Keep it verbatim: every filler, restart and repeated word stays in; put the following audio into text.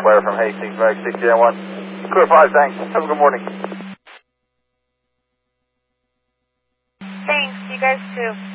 Blair from Hastings, Mag sixty and one. Clear five, thanks. Have a good morning. Thanks, you guys too.